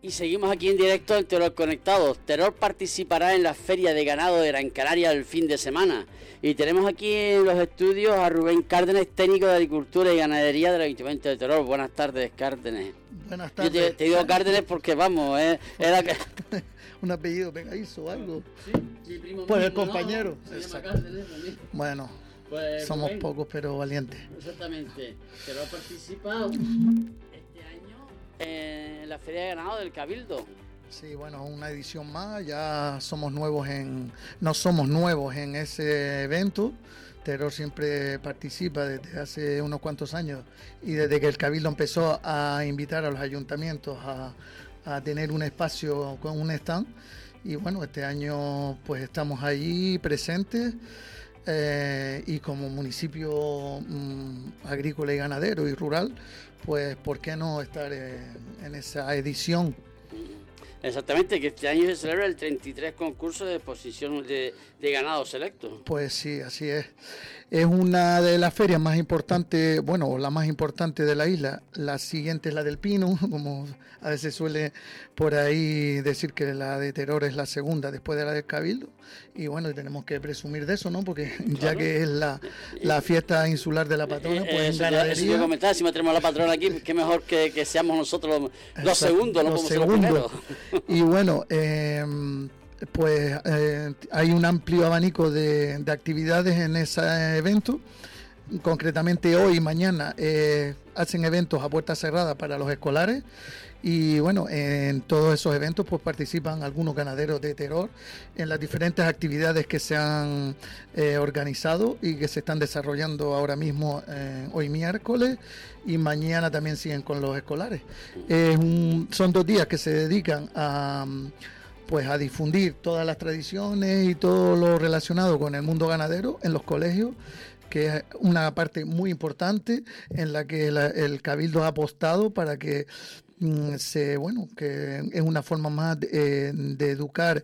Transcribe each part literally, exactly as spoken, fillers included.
Y seguimos aquí en directo en Terror Conectados. Terror participará en la Feria de Ganado de Gran Canaria el fin de semana. Y tenemos aquí en los estudios a Rubén Cárdenes, técnico de Agricultura y Ganadería del Ayuntamiento de Terror. Buenas tardes, Cárdenes. Buenas tardes. Yo te, te digo Cárdenes porque vamos, eh, era que... un apellido pegadizo o algo. Sí, mi primo pues mismo, el compañero. ¿no? Se llama Cárdenes también. Bueno, pues, somos Rubén, pocos pero valientes. Exactamente. Terror ha participado este año en la Feria de Ganado del Cabildo. Sí, bueno, una edición más, ya somos nuevos en, no somos nuevos en ese evento. Terror siempre participa desde hace unos cuantos años y desde que el Cabildo empezó a invitar a los ayuntamientos a, a tener un espacio con un stand. Y bueno, este año pues estamos allí presentes eh, y como municipio mmm, agrícola y ganadero y rural, pues ¿por qué no estar eh, en esa edición? Exactamente, que este año se celebra el treinta y tres concurso de exposición de, de ganado selecto. Pues sí, así es. Es una de las ferias más importantes, bueno, la más importante de la isla. La siguiente es la del Pino, como a veces suele por ahí decir que la de Terror es la segunda después de la del Cabildo. Y bueno, tenemos que presumir de eso, ¿no? Porque claro, ya que es la, la fiesta insular de la patrona, pues eh, en ganadería... Eso yo comentaba, si tenemos a la patrona aquí, qué mejor que, que seamos nosotros los, los segundos, no los como ser los primeros. Y bueno, eh, pues eh, hay un amplio abanico de, de actividades en ese evento. Concretamente hoy y mañana eh, hacen eventos a puerta cerrada para los escolares y bueno, en todos esos eventos pues participan algunos ganaderos de Terror en las diferentes actividades que se han eh, organizado y que se están desarrollando ahora mismo eh, hoy miércoles y mañana también siguen con los escolares. Eh, un, son dos días que se dedican a... pues a difundir todas las tradiciones y todo lo relacionado con el mundo ganadero en los colegios, que es una parte muy importante en la que la, el Cabildo ha apostado para que mm, se, bueno, que es una forma más de, eh, de educar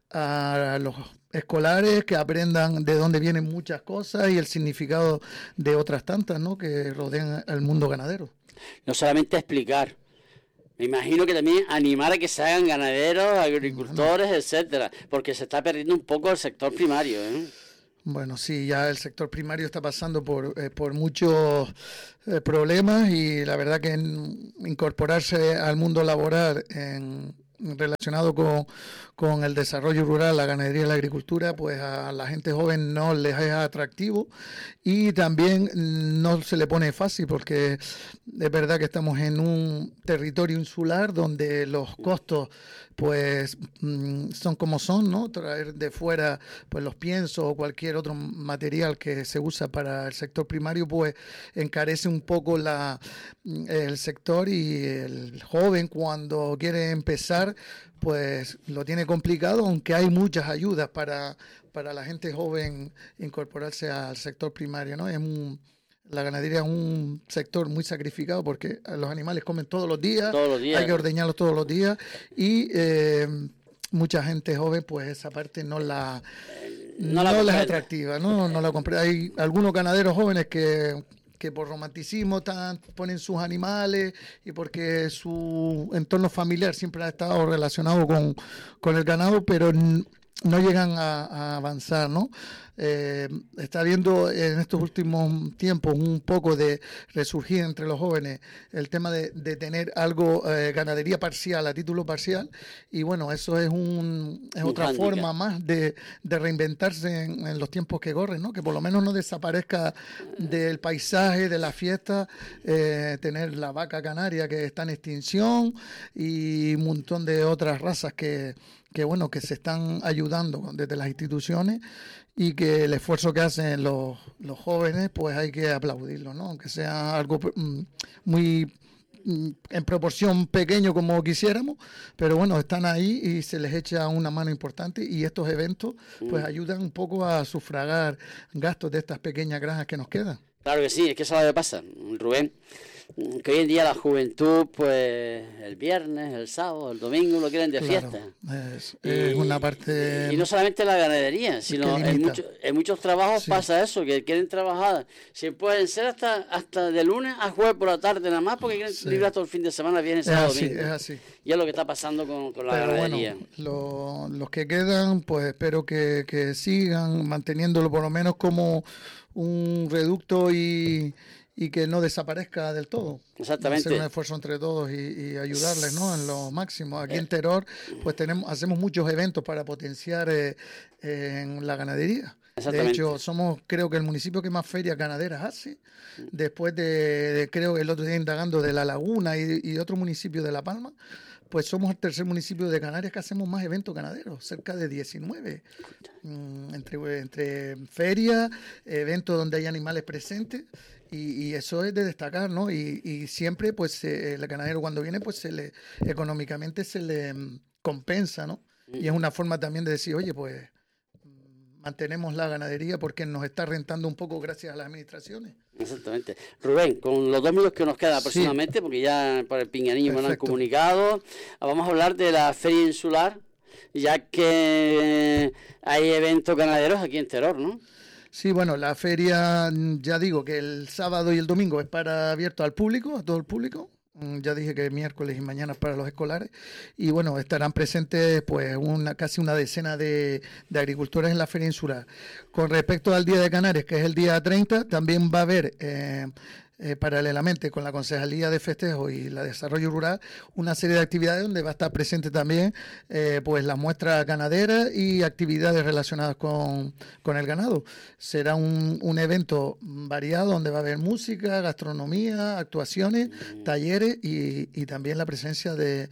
a los escolares, que aprendan de dónde vienen muchas cosas y el significado de otras tantas, ¿no?, que rodean al mundo ganadero. No solamente explicar, me imagino que también animar a que se hagan ganaderos, agricultores, no. etcétera, porque se está perdiendo un poco el sector primario, ¿eh? Bueno, sí, ya el sector primario está pasando por, eh, por muchos eh, problemas y la verdad que en, incorporarse al mundo laboral en, relacionado con, con el desarrollo rural, la ganadería y la agricultura, pues a la gente joven no les es atractivo y también no se le pone fácil porque es verdad que estamos en un territorio insular donde los costos pues son como son, ¿no? Traer de fuera pues los piensos o cualquier otro material que se usa para el sector primario pues encarece un poco la, el sector y el joven cuando quiere empezar pues lo tiene complicado, aunque hay muchas ayudas para, para la gente joven incorporarse al sector primario, ¿no? Es un, la ganadería es un sector muy sacrificado porque los animales comen todos los días, todos los días. Hay que ordeñarlos todos los días y eh, mucha gente joven pues esa parte no la no, no la es atractiva, no, no la compré. Hay algunos ganaderos jóvenes que que por romanticismo tan, ponen sus animales y porque su entorno familiar siempre ha estado relacionado con, con el ganado, pero no llegan a, a avanzar, ¿no? Eh, está habiendo en estos últimos tiempos un poco de resurgir entre los jóvenes el tema de, de tener algo, eh, ganadería parcial, a título parcial, y bueno, eso es un es un otra handicap. Forma más de, de reinventarse en, en los tiempos que corren, ¿no? Que por lo menos no desaparezca del paisaje, de la fiesta, eh, tener la vaca canaria que está en extinción y un montón de otras razas que que bueno, que se están ayudando desde las instituciones y que el esfuerzo que hacen los, los jóvenes, pues hay que aplaudirlo, ¿no? Aunque sea algo muy en proporción pequeño como quisiéramos, pero bueno, están ahí y se les echa una mano importante y estos eventos pues ayudan un poco a sufragar gastos de estas pequeñas granjas que nos quedan. Claro que sí, es que eso es lo que pasa, Rubén. que hoy en día la juventud, pues el viernes, el sábado, el domingo lo quieren de Claro, fiesta. es, es Y- una parte... Y no solamente la ganadería, sino que en, limita. mucho- en muchos trabajos Sí. pasa eso, que quieren trabajar, si pueden ser hasta hasta de lunes a jueves por la tarde nada más, porque quieren Sí. librar todo el fin de semana, viernes, Es sábado, así, domingo. es así. Y es lo que está pasando con, con la Pero ganadería. bueno, lo- los que quedan, pues espero que, que sigan manteniéndolo por lo menos como un reducto y, y que no desaparezca del todo. Exactamente. Hacer un esfuerzo entre todos y, y ayudarles, ¿no? En lo máximo. Aquí en Teror, pues tenemos, hacemos muchos eventos para potenciar eh, en la ganadería. De Exactamente. hecho, somos creo que el municipio que más ferias ganaderas hace, después de, de, creo que el otro día indagando de La Laguna y, y otro municipio de La Palma, pues somos el tercer municipio de Canarias que hacemos más eventos ganaderos, cerca de diecinueve, mm, entre, entre ferias, eventos donde hay animales presentes, y, y eso es de destacar, ¿no? Y, y siempre, pues, eh, el ganadero cuando viene, pues, se le, económicamente se le mm, compensa, ¿no? Y es una forma también de decir, oye, pues, mm, mantenemos la ganadería porque nos está rentando un poco gracias a las administraciones. Exactamente. Rubén, con los dos minutos que nos queda Sí. aproximadamente, porque ya por el Pinganillo me lo han Perfecto. comunicado, vamos a hablar de la Feria Insular, ya que hay eventos ganaderos aquí en Teror, ¿no? Sí, bueno, la feria, mm, ya digo que el sábado y el domingo es para abierto al público, a todo el público. Mm, Ya dije que miércoles y mañana para los escolares. Y bueno, estarán presentes pues una, casi una decena de, de agricultores en la feria insular. Con respecto al Día de Canarias, que es el día treinta, también va a haber, eh, eh, paralelamente con la Concejalía de Festejo y la de Desarrollo Rural, una serie de actividades donde va a estar presente también eh, pues la muestra ganadera y actividades relacionadas con, con el ganado. Será un, un evento variado donde va a haber música, gastronomía, actuaciones, talleres y, y también la presencia de,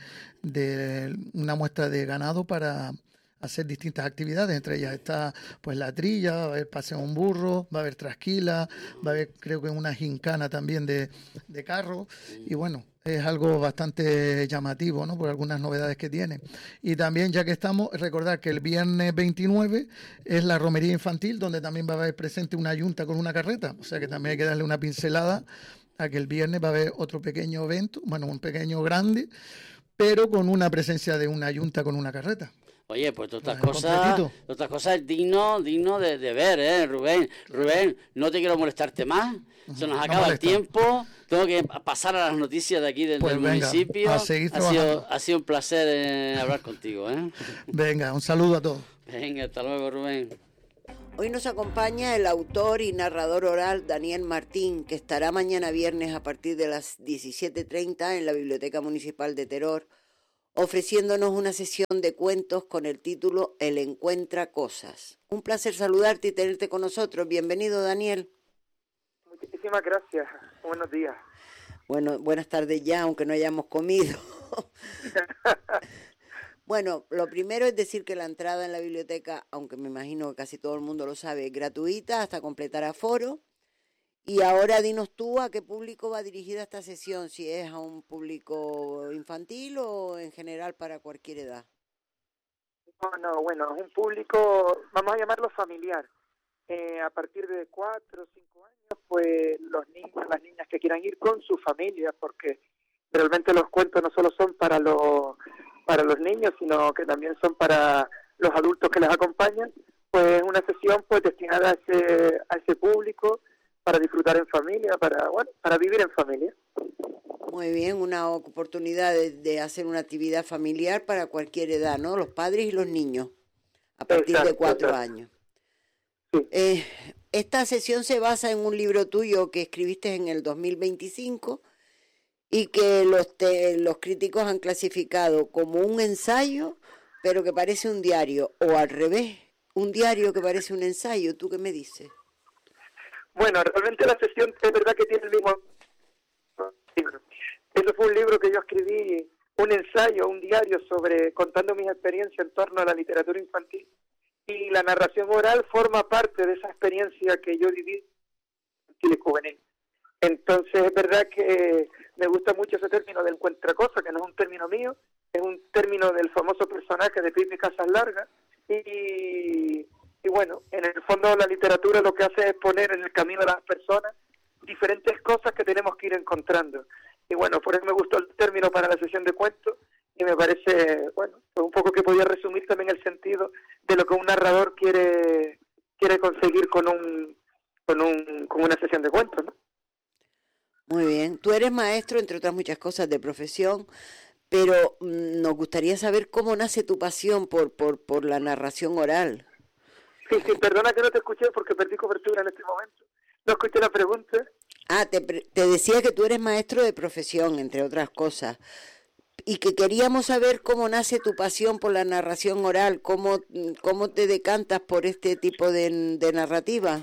de una muestra de ganado para hacer distintas actividades, entre ellas está pues la trilla, va a haber paseo en burro, va a haber trasquila, va a haber creo que una gincana también de, de carro, y bueno, es algo bastante llamativo, ¿no? Por algunas novedades que tiene. Y también, ya que estamos, recordar que el viernes veintinueve es la romería infantil, donde también va a haber presente una yunta con una carreta, o sea que también hay que darle una pincelada a que el viernes va a haber otro pequeño evento, bueno, un pequeño grande, pero con una presencia de una yunta con una carreta. Oye, pues todas estas Vale, cosas, completito. todas estas cosas es digno, digno de, de ver, ¿eh, Rubén? Rubén, no te quiero molestarte más, se nos No acaba el molesta. tiempo, tengo que pasar a las noticias de aquí del, Pues del venga, municipio. a seguir ha, sido, trabajando. ha sido un placer eh, hablar contigo, ¿eh? Venga, un saludo a todos. Venga, hasta luego, Rubén. Hoy nos acompaña el autor y narrador oral Daniel Martín, que estará mañana viernes a partir de las diecisiete treinta en la Biblioteca Municipal de Teror, ofreciéndonos una sesión de cuentos con el título El Encuentra Cosas. Un placer saludarte y tenerte con nosotros. Bienvenido, Daniel. Muchísimas gracias. Buenos días. Bueno, buenas tardes ya, aunque no hayamos comido. Bueno, lo primero es decir que la entrada en la biblioteca, aunque me imagino que casi todo el mundo lo sabe, es gratuita hasta completar aforo. Y ahora dinos tú a qué público va dirigida esta sesión, si es a un público infantil o en general para cualquier edad. No, no, bueno, es un público, vamos a llamarlo familiar. Eh, a partir de cuatro o cinco años, pues los niños, las niñas que quieran ir con sus familias, porque realmente los cuentos no solo son para los para los niños, sino que también son para los adultos que les acompañan. Pues una sesión pues destinada a ese a ese público, para disfrutar en familia, para bueno, para vivir en familia. Muy bien, una oportunidad de, de hacer una actividad familiar para cualquier edad, ¿no? Los padres y los niños, a partir Exacto, de cuatro exacto. años. Sí. Eh, esta sesión se basa en un libro tuyo que escribiste en el dos mil veinticinco y que los, te, los críticos han clasificado como un ensayo, pero que parece un diario, o al revés, un diario que parece un ensayo. ¿Tú qué me dices? Bueno, realmente la sesión es verdad que tiene el mismo libro. Eso fue un libro que yo escribí, un ensayo, un diario sobre contando mis experiencias en torno a la literatura infantil, y la narración oral forma parte de esa experiencia que yo viví infantil y juvenil. Entonces es verdad que me gusta mucho ese término de encuentra cosa, que no es un término mío, es un término del famoso personaje de Pipi Casas Largas, y, y bueno, en el fondo la literatura lo que hace es poner en el camino a las personas diferentes cosas que tenemos que ir encontrando. Y bueno, por eso me gustó el término para la sesión de cuentos, y me parece, bueno, pues un poco que podía resumir también el sentido de lo que un narrador quiere quiere conseguir con un con un con una sesión de cuentos, ¿no? Muy bien. Tú eres maestro, entre otras muchas cosas, de profesión, pero mm, nos gustaría saber cómo nace tu pasión por, por, por la narración oral. Sí, sí, perdona que no te escuché porque perdí cobertura en este momento. No escuché la pregunta. Ah, te, pre- te decía que tú eres maestro de profesión, entre otras cosas, y que queríamos saber cómo nace tu pasión por la narración oral, cómo, cómo te decantas por este tipo de, de narrativa.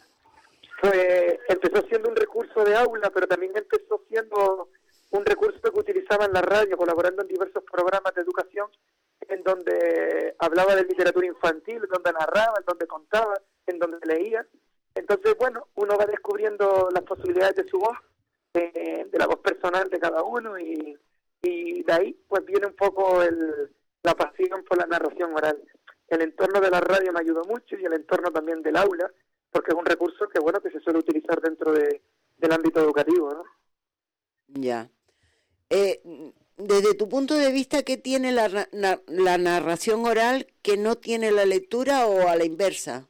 Pues empezó siendo un recurso de aula, pero también empezó siendo un recurso que utilizaba en la radio, colaborando en diversos programas de educación, en donde hablaba de literatura infantil, en donde narraba, en donde contaba, en donde leía. Entonces, bueno, uno va descubriendo las posibilidades de su voz, eh, de la voz personal de cada uno, y, y de ahí pues viene un poco el, la pasión por la narración oral. El entorno de la radio me ayudó mucho, y el entorno también del aula, porque es un recurso que bueno que se suele utilizar dentro de, del ámbito educativo, ¿no? Ya. Eh, desde tu punto de vista, ¿qué tiene la, na- la narración oral que no tiene la lectura, o a la inversa?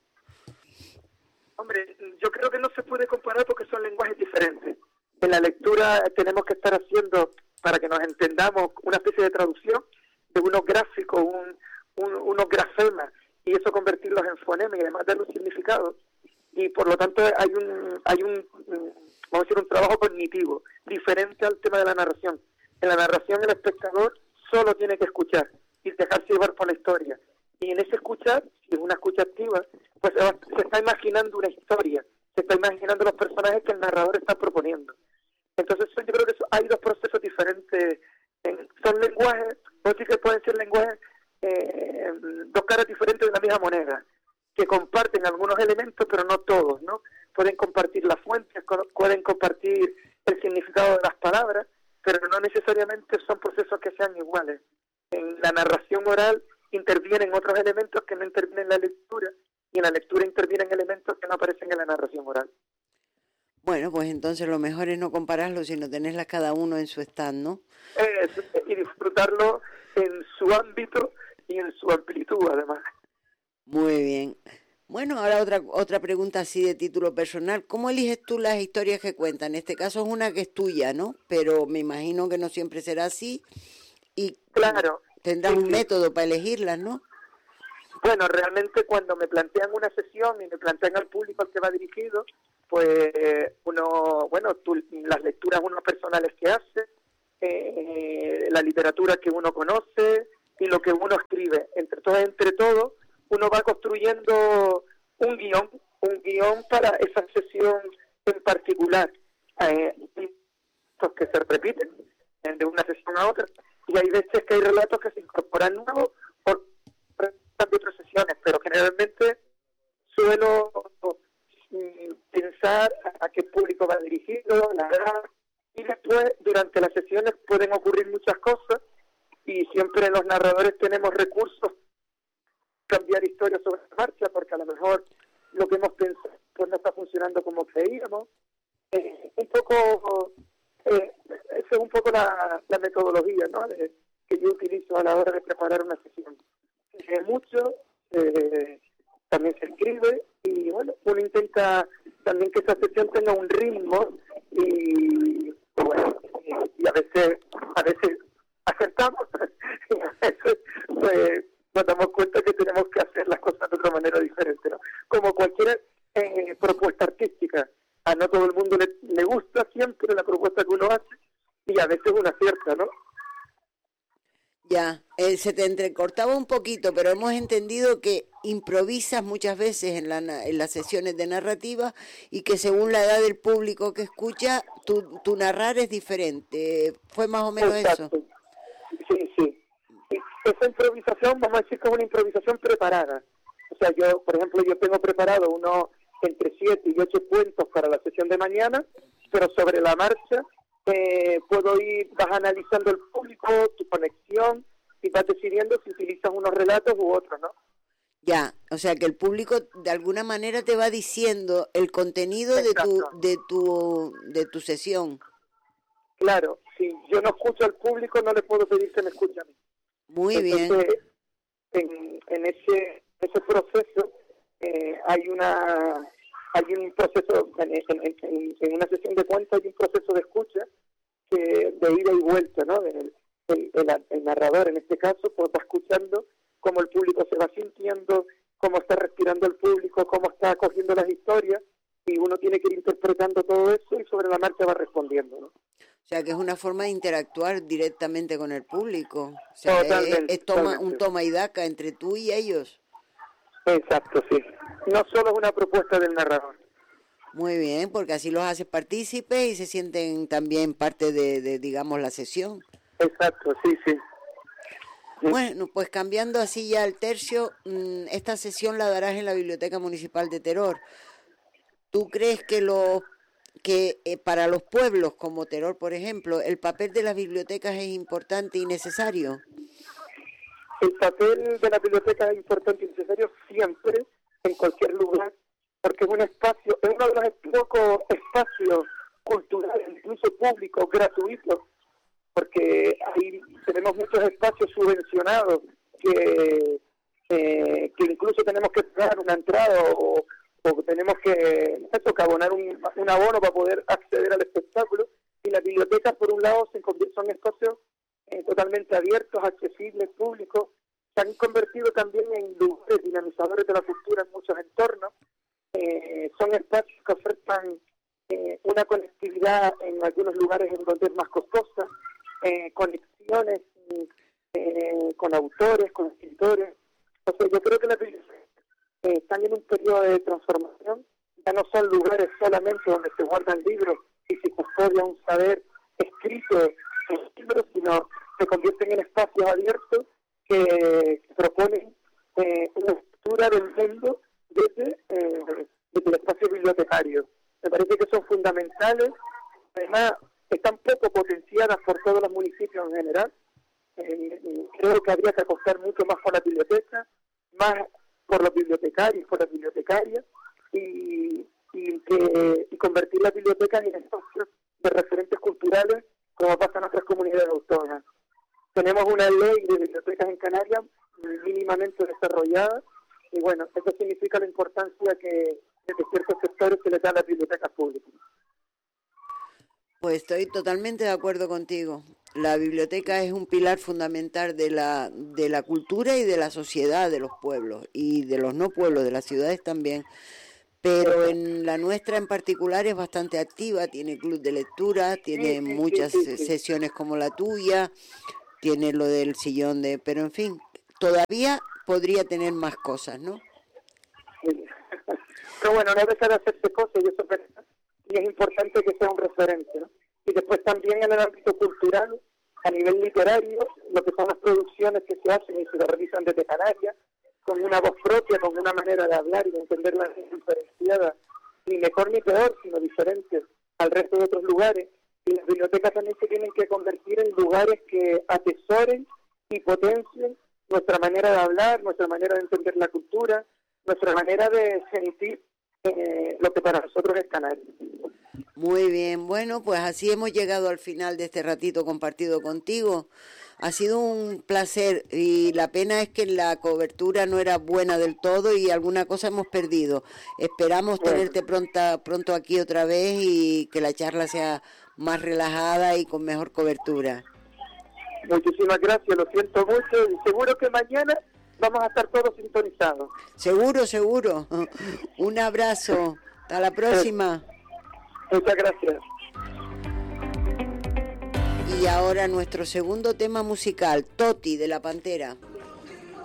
Hombre, yo creo que no se puede comparar porque son lenguajes diferentes. En la lectura tenemos que estar haciendo, para que nos entendamos, una especie de traducción de unos gráficos, un, un, unos grafemas, y eso convertirlos en fonemas y además darle un significado. Y por lo tanto hay un, hay un, vamos a decir, un trabajo cognitivo diferente al tema de la narración. En la narración el espectador solo tiene que escuchar y dejarse llevar por la historia. Y en ese escuchar, si es una escucha activa, pues se, va, se está imaginando una historia, se está imaginando los personajes que el narrador está proponiendo. Entonces yo creo que eso, hay dos procesos diferentes. En, son lenguajes, o sí que pueden ser lenguajes, eh, dos caras diferentes de la misma moneda, que comparten algunos elementos, pero no todos, ¿no? Pueden compartir las fuentes, pueden compartir el significado de las palabras, pero no necesariamente son procesos que sean iguales. En la narración oral intervienen otros elementos que no intervienen en la lectura, y en la lectura intervienen elementos que no aparecen en la narración oral. Bueno, pues entonces lo mejor es no compararlo, sino tenerlas cada uno en su stand, ¿no? Es, y disfrutarlo en su ámbito y en su amplitud, además. Muy bien. Bueno, ahora otra otra pregunta así de título personal. ¿Cómo eliges tú las historias que cuentan? En este caso es una que es tuya, ¿no? Pero me imagino que no siempre será así. Y claro, tendrás sí, un sí. método para elegirlas, ¿no? Bueno, realmente cuando me plantean una sesión y me plantean al público al que va dirigido, pues uno, bueno, tú, las lecturas uno personales que hace, eh, la literatura que uno conoce y lo que uno escribe. Entre todo, entre todo, uno va construyendo un guión, un guión para esa sesión en particular, eh, que se repiten de una sesión a otra, y hay veces que hay relatos que se incorporan nuevos por de otras sesiones, pero generalmente suelo mm, pensar a, a qué público va dirigido, la edad, y después durante las sesiones pueden ocurrir muchas cosas, y siempre los narradores tenemos recursos cambiar historias sobre la marcha, porque a lo mejor lo que hemos pensado pues no está funcionando como creíamos. Eh, un poco eh, esa es un poco la, la metodología, ¿no?, de, que yo utilizo a la hora de preparar una sesión. Se lee mucho, eh, también se escribe, y bueno, uno intenta también que esa sesión tenga un ritmo, y bueno, y, y a veces a veces acertamos y a veces pues nos damos cuenta que tenemos que hacer las cosas de otra manera diferente, ¿no? Como cualquier eh, propuesta artística, a no todo el mundo le, le gusta siempre la propuesta que uno hace, y a veces uno acierta, ¿no? Ya, eh, se te entrecortaba un poquito, pero hemos entendido que improvisas muchas veces en, la, en las sesiones de narrativa, y que según la edad del público que escucha, tu, tu narrar es diferente. ¿Fue más o menos Exacto. eso? Sí, sí. Esa improvisación, vamos a decir que es una improvisación preparada. O sea, yo, por ejemplo, yo tengo preparado unos entre siete y ocho cuentos para la sesión de mañana, pero sobre la marcha eh, puedo ir, vas analizando el público, tu conexión, y vas decidiendo si utilizas unos relatos u otros, ¿no? Ya, o sea que el público de alguna manera te va diciendo el contenido de tu, de tu, de tu sesión. Claro, si yo no escucho al público, no le puedo pedir que me escuche a mí. Muy Entonces, bien. En, en ese ese proceso eh, hay una hay un proceso en, en, en, en una sesión de cuentos hay un proceso de escucha que de ida y vuelta, ¿no? El, el, el, el narrador en este caso pues va escuchando cómo el público se va sintiendo, cómo está respirando el público, cómo está acogiendo las historias, y uno tiene que ir interpretando todo eso y sobre la marcha va respondiendo, ¿no? O sea, que es una forma de interactuar directamente con el público. O sea, totalmente, es, es toma, totalmente. un toma y daca entre tú y ellos. Exacto, sí. No solo es una propuesta del narrador. Muy bien, porque así los haces partícipes y se sienten también parte de, de, digamos, la sesión. Exacto, sí, sí. Bueno, pues cambiando así ya el tercio, esta sesión la darás en la Biblioteca Municipal de Teror. ¿Tú crees que los que eh, para los pueblos como Teror, por ejemplo, el papel de las bibliotecas es importante y necesario? El papel de la biblioteca es importante y necesario siempre, en cualquier lugar, porque es un espacio, es uno de los pocos espacios culturales, incluso públicos, gratuitos, porque ahí tenemos muchos espacios subvencionados que, eh, que incluso tenemos que pagar una entrada o, o tenemos que, eso, que abonar un, un abono para poder acceder al espectáculo, y las bibliotecas por un lado se son espacios eh, totalmente abiertos, accesibles, públicos, se han convertido también en lugares dinamizadores de la cultura en muchos entornos, eh, son espacios que ofertan eh, una conectividad en algunos lugares en donde es más costosa, eh, conexiones eh, con autores, con escritores. O sea, yo creo que las bibliotecas eh, están en un periodo de transformación, ya no son lugares solamente donde se guardan libros y se custodia un saber escrito en libros, sino se convierten en espacios abiertos que, que proponen eh, una estructura del mundo desde, eh, desde el espacio bibliotecario. Me parece que son fundamentales, además están poco potenciadas por todos los municipios en general. Eh, creo que habría que apostar mucho más por la biblioteca, más por los bibliotecarios, por las bibliotecarias, y, y, que, y convertir las bibliotecas en espacios de referentes culturales, como pasa en otras comunidades autónomas. Tenemos una ley de bibliotecas en Canarias mínimamente desarrollada, y bueno, eso significa la importancia que desde ciertos sectores se les da a las bibliotecas públicas. Pues estoy totalmente de acuerdo contigo. La biblioteca es un pilar fundamental de la, de la cultura y de la sociedad de los pueblos, y de los no pueblos, de las ciudades también. Pero en la nuestra en particular es bastante activa, tiene club de lectura, tiene sí, sí, muchas sí, sí, sí. sesiones como la tuya, tiene lo del sillón de... Pero en fin, todavía podría tener más cosas, ¿no? Sí. Pero bueno, no deja de hacerse cosas y eso es verdad. Y es importante que sea un referente, ¿no? Y después también en el ámbito cultural, a nivel literario, lo que son las producciones que se hacen y se realizan desde Canarias, con una voz propia, con una manera de hablar y de entenderla diferenciada, ni mejor ni peor, sino diferente al resto de otros lugares. Y las bibliotecas también se tienen que convertir en lugares que atesoren y potencien nuestra manera de hablar, nuestra manera de entender la cultura, nuestra manera de sentir eh, lo que para nosotros es Canarias. Muy bien, bueno, pues así hemos llegado al final de este ratito compartido contigo. Ha sido un placer y la pena es que la cobertura no era buena del todo y alguna cosa hemos perdido. Esperamos Bueno. tenerte pronta, pronto aquí otra vez y que la charla sea más relajada y con mejor cobertura. Muchísimas gracias, lo siento mucho y seguro que mañana vamos a estar todos sintonizados. Seguro, seguro. Un abrazo. Hasta la próxima. Muchas gracias. Y ahora nuestro segundo tema musical, Toti de La Pantera.